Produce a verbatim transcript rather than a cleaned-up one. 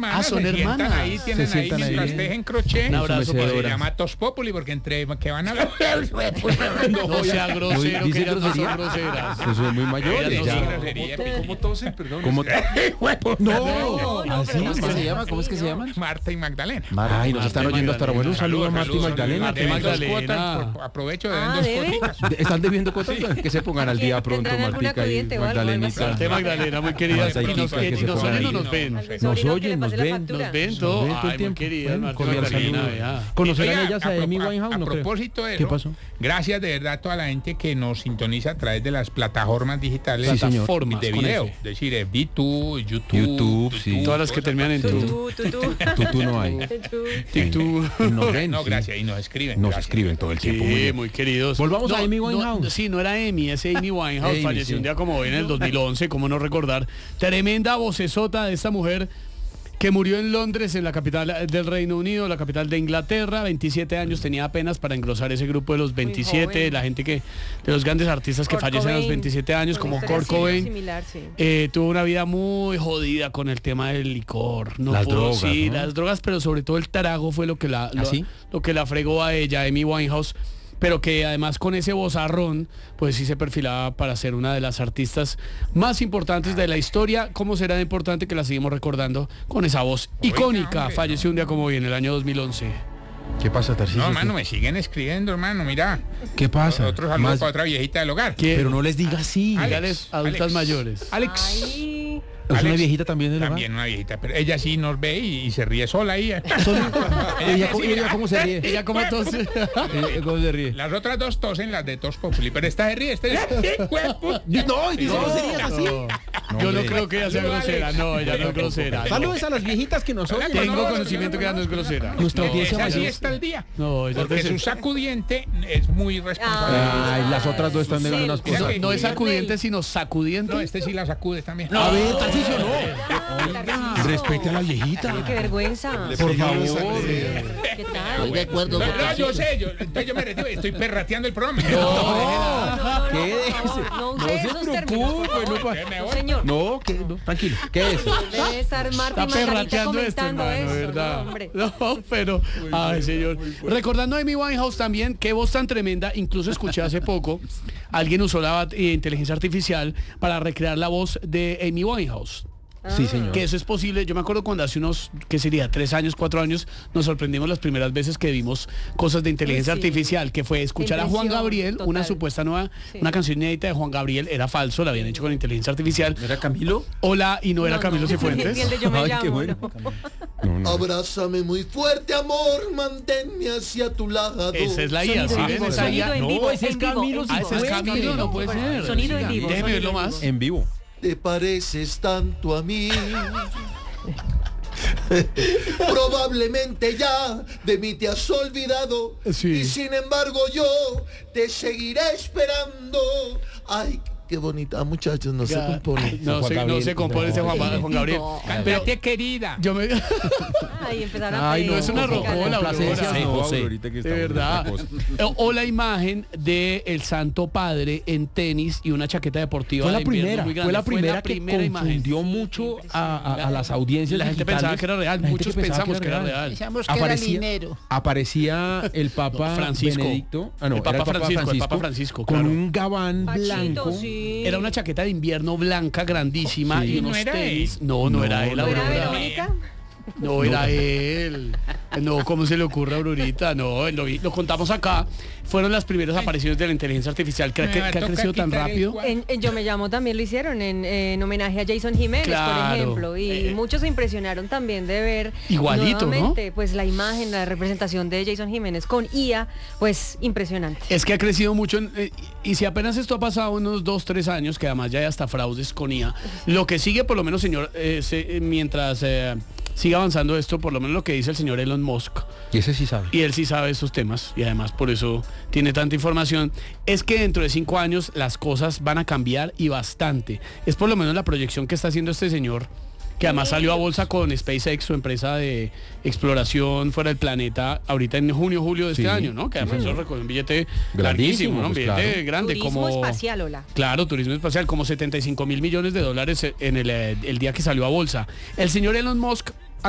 hermanas. Ah, son se sientan hermanas. ahí, tienen Se ahí sientan mientras ahí. tejen crochet. Un abrazo se para ellas. llama Tos Populi porque entre que van a la... No sea grosero, ¿Dice que ellas no son grosería? groseras. Eso es muy mayor. Ellas no ya. son grosería. ¿Cómo tosen? Perdón. ¿Cómo? No, ¿Ah, sí? ¿Cómo es que se llama? ¿Cómo es que se llaman? Marta y Magdalena. Ay, nos están Marta oyendo hasta ahora. Bueno, un saludo a Marta y Magdalena. Deben dos Magdalena. cuotas, por- aprovecho, deben Ah, dos ¿deben? cuotas. De- ¿Están debiendo cuotas? Que se pongan al día pronto, ¿Tendrán alguna Martica y acudiente o algo, algo así? Magdalenita. Marta y Magdalena, muy queridas. Marta y Y nos, Kika, que y se nos pongan oyen o ahí. nos ven. No sé. Nos Sobrino, que le oyen, nos pase la ven, factura. Nos ven Nos todo. ven todo el Ay, muy tiempo. queridas, Bueno, Marta y cordial Magdalena, saludo. vea. ¿Conocerán Oiga, ellas a pro- Amy a- Winehouse? A No creo. propósito de eso, ¿Qué pasó? gracias de verdad a toda la gente que nos sintoniza a través de las plataformas digitales Sí, señor. Plataformas de con video. F. Es decir, eh, YouTube, YouTube, YouTube, sí. Todas las que terminan en tú. Tú, tú, tú. Tú, tú no hay. Tú. Tú. Nos ven, No, sí. gracias, y nos escriben. Nos gracias. escriben todo el tiempo. muy Sí, bien. muy queridos. Volvamos a Amy no, Winehouse. sí, no era Amy, es Amy Winehouse. Amy, Falleció sí. un día como hoy en el dos mil once, cómo no recordar. Tremenda vocesota de esta mujer que murió en Londres, en la capital del Reino Unido, la capital de Inglaterra. veintisiete años tenía apenas para engrosar ese grupo de los veintisiete, joven. la gente que, de los grandes artistas que Kurt fallecen a los Cobain, veintisiete años, con como historia Kurt así, Cobain. similar, sí. Eh, tuvo una vida muy jodida con el tema del licor. No Las puedo- drogas, sí, ¿no? las drogas, pero sobre todo el trago fue lo que la, lo, ¿Ah, sí? lo que la fregó a ella, Amy Winehouse. Pero que además con ese vozarrón, pues sí se perfilaba para ser una de las artistas más importantes de la historia. ¿Cómo será de importante que la seguimos recordando con esa voz Oiga, icónica? hombre, Falleció un día como hoy, en el año dos mil once. ¿Qué pasa, Tarcisio? No, hermano, me siguen escribiendo, hermano, mira. ¿Qué pasa? Otro saludo Más- para otra viejita del hogar. ¿Quién? Pero no les diga así. Alex. Dígales, adultas Alex. mayores. Alex. Ay. ¿Es una Alex, viejita también del hogar? También una viejita, pero ella sí nos ve y, y se ríe sola ahí. ¿Ella, cómo- ella cómo se ríe? Ella como entonces... Eh, ¿Cómo se ríe? Las otras dos tosen, las de Tos Populi, pero esta se ríe, esta No, y dice groserías así. Yo no creo que ella sea grosera, no, ella no es grosera. no. Saludos a las viejitas que nos oyen. Tengo conocimiento que ella no es grosera. Nuestra No, audiencia esa sí mayor. está al día. No, ella Porque es su sacudiente es muy responsable. Ay, las otras dos están negando unas Sí, cosas. No, no es sacudiente, sino sacudiente. No, este sí la sacude también. A ver, Tarcisio, no. Tarcisio. Respete a la viejita. Ay, qué vergüenza. Por favor. ¿Qué tal? De acuerdo No, con no, yo sé, yo, entonces yo me retiro, estoy perrateando el programa. No, no, ¿Qué no, es? no No use se esos términos, por preocupe, favor. no pa- Me voy. No, señor. No, ¿qué? No, tranquilo. ¿Qué es? Debe estar Marta Está y Margarita perrateando esto, comentando hermano, eso, ¿verdad? no, hombre. No, pero, ay, señor. Recordando a Amy Winehouse también, qué voz tan tremenda. Incluso escuché hace poco, alguien usó la eh, inteligencia artificial para recrear la voz de Amy Winehouse. Sí, señor. Que eso es posible. Yo me acuerdo cuando hace unos, ¿qué sería? Tres años, cuatro años, nos sorprendimos las primeras veces que vimos cosas de inteligencia Uy, sí. artificial, que fue escuchar a Juan Impresión Gabriel, una total. supuesta nueva, Sí. una canción inédita de Juan Gabriel, era falso, la habían hecho con inteligencia artificial. ¿Era Camilo? Hola, y no era No, Camilo no. Cifuentes. Bien de Yo me Ay, llamo, qué bueno. ¿no? No, no. Abrázame muy fuerte, amor, manténme hacia tu lado. Esa es la I A, ¿sí Sonido en ven? vivo, Esa I A. sonido en No, vivo, ese es en vivo, Camilo en Ah, vivo. ese es Cifuentes. Camilo, no puede ser. Sonido en vivo. Déjeme verlo sonido en más. vivo. En vivo. Te pareces tanto a mí. Probablemente ya de mí te has olvidado. Sí. Y sin embargo yo te seguiré esperando. Ay, qué bonita, muchachos, no se compone. No Juan se, no Gabriel. se compone ese Juan, Juan Gabriel. No. Pero Cántate, querida. yo me... Ay, empezar a Ay, no, es una pedir, rocola, complacencias, Aurora. no, José. Aurorita, que De estamos en verdad. otra cosa. O, o la imagen de el Santo Padre en tenis y una chaqueta deportiva. Fue la de invierno primera, muy fue grande. la primera que imagen. confundió mucho a, a- a las audiencias La gente digitales. pensaba que era real, La gente muchos pensaba pensamos que era real. Pensamos que era Aparecía, dinero. aparecía el Papa No, Francisco. Benedicto, ah, no, El Papa era Francisco, el Papa Francisco, con claro. un gabán Pachito, blanco. sí. Era una chaqueta de invierno blanca grandísima Sí. y unos ¿No era tenis. él? No, no, No, era él, no ¿No era Aurora. Verónica? No era él. No, ¿cómo se le ocurre a Aurorita? No, lo, vi- lo contamos acá. Fueron las primeras apariciones de la inteligencia artificial que, Me que- va a que ha tocar crecido tan quitar el rápido. cuadro. En, en Yo me llamo también lo hicieron en, en homenaje a Jason Jiménez, Claro. por ejemplo, y Eh, muchos se impresionaron también de ver Igualito, nuevamente, pues la imagen, la representación de Jason Jiménez con I A, pues impresionante. Es que ha crecido mucho en- eh, y si apenas esto ha pasado unos dos, tres años, que además ya hay hasta fraudes con I A, lo que sigue por lo menos, señor, eh, se- eh, mientras eh, siga avanzando esto, por lo menos lo que dice el señor Elon Musk, Y ese sí sabe. y él sí sabe esos temas y además por eso tiene tanta información, es que dentro de cinco años las cosas van a cambiar y bastante. Es por lo menos la proyección que está haciendo este señor, que además salió a bolsa con SpaceX, su empresa de exploración fuera del planeta, ahorita en junio, julio de este Sí, año, ¿no? Que sí, además señor. eso recogió un billete Grandísimo, larguísimo, ¿no? Un pues, billete claro. grande, Turismo como... espacial, hola. Claro, turismo espacial, como setenta y cinco mil millones de dólares en el, eh, el día que salió a bolsa. El señor Elon Musk